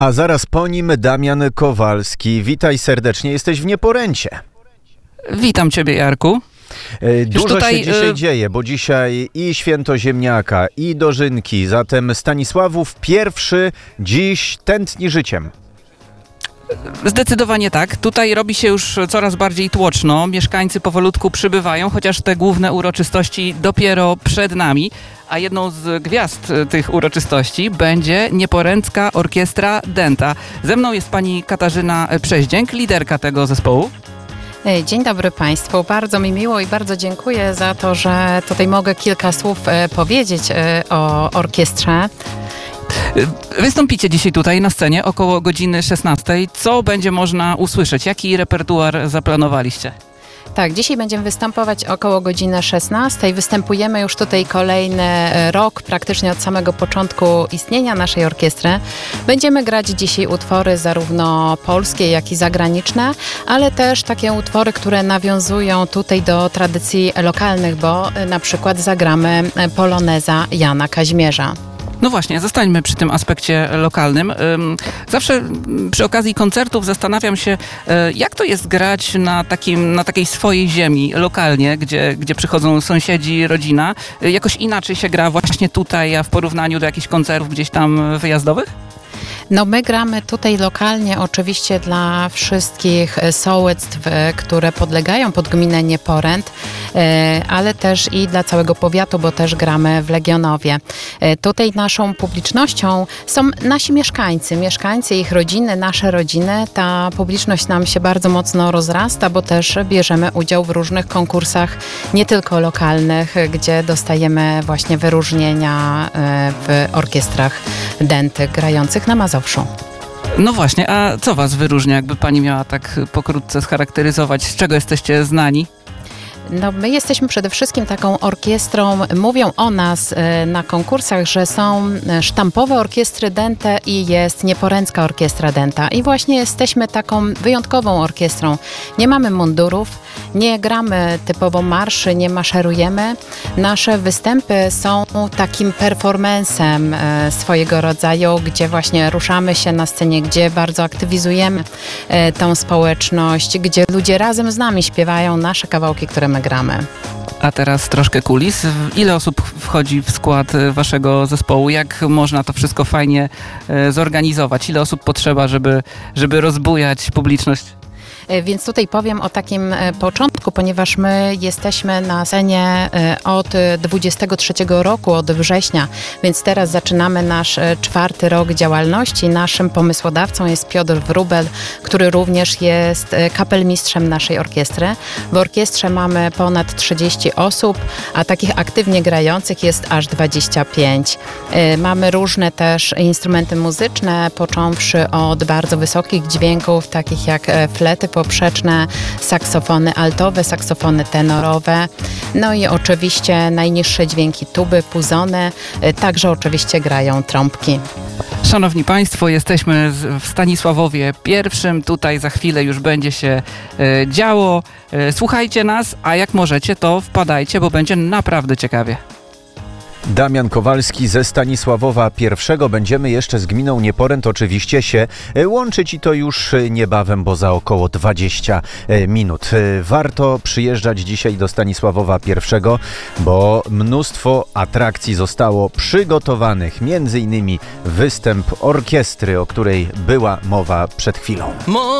A zaraz po nim Damian Kowalski. Witaj serdecznie, jesteś w Nieporęcie. Witam Ciebie, Jarku. Dużo się dzisiaj dzieje, bo dzisiaj i Święto Ziemniaka, i Dożynki, zatem Stanisławów pierwszy dziś tętni życiem. Zdecydowanie tak. Tutaj robi się już coraz bardziej tłoczno. Mieszkańcy powolutku przybywają, chociaż te główne uroczystości dopiero przed nami. A jedną z gwiazd tych uroczystości będzie Nieporęcka Orkiestra Dęta. Ze mną jest pani Katarzyna Przeździęk, liderka tego zespołu. Dzień dobry Państwu. Bardzo mi miło i bardzo dziękuję za to, że tutaj mogę kilka słów powiedzieć o orkiestrze. Wystąpicie dzisiaj tutaj na scenie około godziny 16. Co będzie można usłyszeć? Jaki repertuar zaplanowaliście? Tak, dzisiaj będziemy występować około godziny 16. Występujemy już tutaj kolejny rok, praktycznie od samego początku istnienia naszej orkiestry. Będziemy grać dzisiaj utwory zarówno polskie, jak i zagraniczne, ale też takie utwory, które nawiązują tutaj do tradycji lokalnych, bo na przykład zagramy poloneza Jana Kazimierza. No właśnie, zostańmy przy tym aspekcie lokalnym. Zawsze przy okazji koncertów zastanawiam się, jak to jest grać na takiej swojej ziemi, lokalnie, gdzie przychodzą sąsiedzi, rodzina. Jakoś inaczej się gra właśnie tutaj, a w porównaniu do jakichś koncertów gdzieś tam wyjazdowych? No my gramy tutaj lokalnie oczywiście dla wszystkich sołectw, które podlegają pod gminę Nieporęt, ale też i dla całego powiatu, bo też gramy w Legionowie. Tutaj naszą publicznością są nasi mieszkańcy, ich rodziny, nasze rodziny. Ta publiczność nam się bardzo mocno rozrasta, bo też bierzemy udział w różnych konkursach, nie tylko lokalnych, gdzie dostajemy właśnie wyróżnienia w orkiestrach dęty grających na Mazowszu. No właśnie, a co was wyróżnia, jakby pani miała tak pokrótce scharakteryzować, z czego jesteście znani? No, my jesteśmy przede wszystkim taką orkiestrą, mówią o nas na konkursach, że są sztampowe orkiestry dęte i jest Nieporęcka Orkiestra Dęta. I właśnie jesteśmy taką wyjątkową orkiestrą. Nie mamy mundurów, nie gramy typowo marszy, nie maszerujemy. Nasze występy są takim performancem swojego rodzaju, gdzie właśnie ruszamy się na scenie, gdzie bardzo aktywizujemy tą społeczność, gdzie ludzie razem z nami śpiewają nasze kawałki, które my gramy. A teraz troszkę kulis. Ile osób wchodzi w skład waszego zespołu? Jak można to wszystko fajnie zorganizować? Ile osób potrzeba, żeby rozbujać publiczność? Więc tutaj powiem o takim początku, ponieważ my jesteśmy na scenie od 23 roku, od września, więc teraz zaczynamy nasz 4. rok działalności. Naszym pomysłodawcą jest Piotr Wróbel, który również jest kapelmistrzem naszej orkiestry. W orkiestrze mamy ponad 30 osób, a takich aktywnie grających jest aż 25. Mamy różne też instrumenty muzyczne, począwszy od bardzo wysokich dźwięków, takich jak flety poprzeczne, saksofony altowe, saksofony tenorowe, no i oczywiście najniższe dźwięki tuby, puzony, także oczywiście grają trąbki. Szanowni Państwo, jesteśmy w Stanisławowie pierwszym, tutaj za chwilę już będzie się działo. Słuchajcie nas, a jak możecie, to wpadajcie, bo będzie naprawdę ciekawie. Damian Kowalski ze Stanisławowa I. Będziemy jeszcze z gminą Nieporęt oczywiście się łączyć i to już niebawem, bo za około 20 minut. Warto przyjeżdżać dzisiaj do Stanisławowa I, bo mnóstwo atrakcji zostało przygotowanych. Między innymi występ orkiestry, o której była mowa przed chwilą.